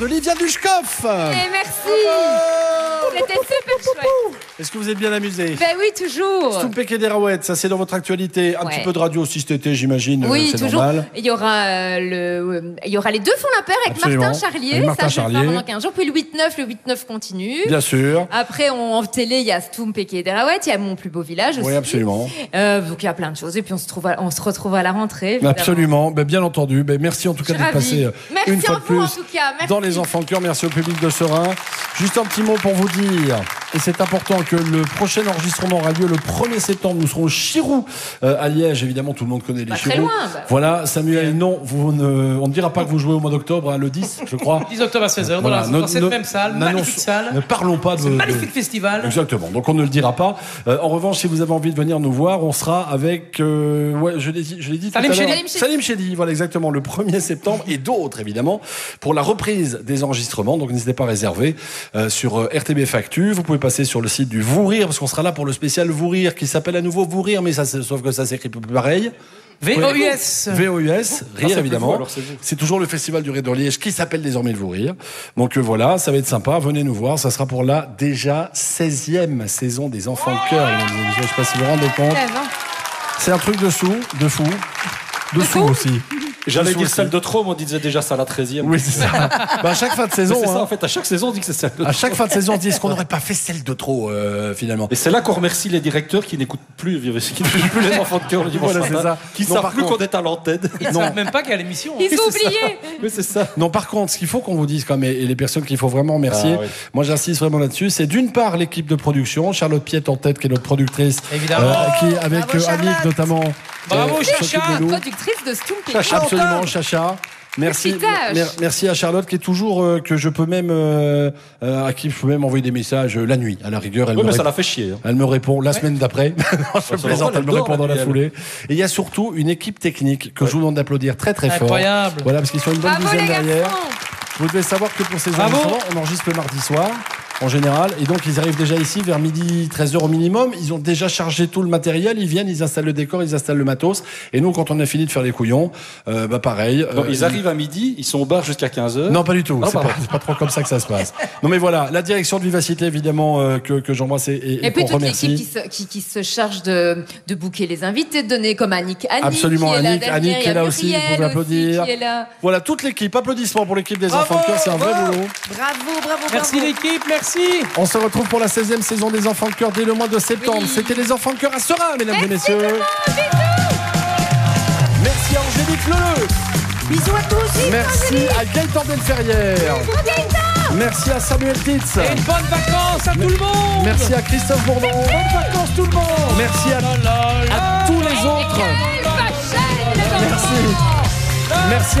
Olivia Dushkoff. Et merci. C'était super chouette. Est-ce que vous êtes bien amusé? Ben oui, toujours. Stoumpe Kederawet, ça c'est dans votre actualité. Un petit peu de radio aussi cet été, j'imagine. Oui, c'est toujours. Normal. Il y aura les deux font la paire avec Absolument. Martin Charlier. Avec Martin ça, je vais Charlier. faire pendant 15 jours. Puis le 8-9 continue. Bien sûr. Après, en télé, il y a Stoumpe Kederawet, il y a Mon plus beau village aussi. Oui, absolument. Donc il y a plein de choses. Et puis on se retrouve à la rentrée. Évidemment. Absolument. Ben, bien entendu. Ben, merci en tout cas d'être passé une fois de plus en tout cas. Merci. dans Les Enfants de Cœur. Merci au public de Serein. Juste un petit mot pour vous dire, et c'est important, que le prochain enregistrement aura lieu le 1er septembre. Nous serons au Chirou à Liège. Évidemment, tout le monde connaît les Chirous. Très loin. Voilà, Samuel, non, on ne dira pas que vous jouez au mois d'octobre, hein, le 10, je crois. 10 octobre à 16h, Voilà, dans cette même salle, magnifique salle. Ne parlons pas de... magnifique festival. Exactement, donc on ne le dira pas. En revanche, si vous avez envie de venir nous voir, on sera avec, ouais, je l'ai dit Salim tout à l'heure. Chedi. Salim Chedi, voilà exactement, le 1er septembre, et d'autres évidemment, pour la reprise des enregistrements. Donc n'hésitez pas à réserver sur RTBF Actu. Vous pouvez passer sur le site du Vous Rire, parce qu'on sera là pour le spécial Vous Rire, qui s'appelle à nouveau Vous Rire, mais ça, sauf que ça s'écrit plus pareil. VOUS. VOUS, Rire évidemment. Vous, c'est toujours le festival du Rire de Liège qui s'appelle désormais le Vous Rire. Donc voilà, ça va être sympa, venez nous voir. Ça sera pour la déjà 16e saison des Enfants de Cœur. Je ne sais pas si vous vous rendez compte. C'est un truc de fou. Aussi. J'allais dire aussi. celle de trop, mais on disait déjà ça à la 13e. Oui, c'est ça. À chaque fin de saison. C'est ça, hein. en fait, à chaque saison, on dit que c'est celle de À chaque fin de saison, on dit est-ce qu'on n'aurait pas fait celle de trop, finalement. Et c'est là qu'on remercie les directeurs qui n'écoutent plus, les Enfants de Cœur le dimanche Voilà, c'est matin, ça. qui Non, savent par plus contre- qu'on est à l'antenne. Ils ne savent même pas qu'il y a l'émission. Ils ont oublié. Oui, c'est ça. Non, par contre, ce qu'il faut qu'on vous dise quand même, et les personnes qu'il faut vraiment remercier, Ah, oui. moi j'insiste vraiment là-dessus, c'est d'une part l'équipe de production, Charlotte Piette en tête, qui est notre productrice, Évidemment. qui avec Bravo, Annick Charlotte. notamment. Bravo, s'occupe Chacha. de nous. Productrice de Stoumpe. Absolument, Chacha. Merci, Petit âge. merci à Charlotte qui est toujours que je peux même à qui je peux même envoyer des messages la nuit. À la rigueur, elle Oui, me mais ça répond. l'a fait chier. Hein. Elle me répond la semaine d'après. Je plaisante, elle me répond dans la elle. foulée. Et il y a surtout une équipe technique que je vous demande d'applaudir très très fort. Incroyable. Voilà, parce qu'ils sont une bonne Bravo dizaine les derrière. garçons. Vous devez savoir que pour ces Bravo. enregistrements, on enregistre le mardi soir, en général, et donc ils arrivent déjà ici vers midi, 13h au minimum. Ils ont déjà chargé tout le matériel, ils viennent, ils installent le décor, ils installent le matos. Et nous, quand on a fini de faire les couillons, pareil. Donc, ils arrivent à midi, ils sont au bar jusqu'à 15h. Non, pas du tout. Ah, C'est pas trop comme ça que ça se passe. Non, mais voilà, la direction de Vivacité, évidemment, que j'embrasse et Et puis qu'on toute l'équipe remercie. qui se charge de booker les invités, de donner comme Annick. Absolument, qui est là Annick. derrière, Annick il y a est là aussi, vous Muriel pouvez applaudir. aussi qui est là. Voilà, toute l'équipe. Applaudissements pour l'équipe des Enfants de Cœur, c'est un vrai boulot. Bravo. Merci l'équipe, merci. On se retrouve pour la 16e saison des Enfants de Cœur dès le mois de septembre. Oui. C'était les Enfants de Cœur à Serein, mesdames et messieurs. Merci à Angélique Leleu. Bisous à tous. Merci à Gaëtan Delferrière. Merci à Samuel Titz. Et une bonne vacances à tout le monde. Merci à Christophe Bourdon. Bonnes vacances tout le monde. Merci à tous les autres. Merci. Merci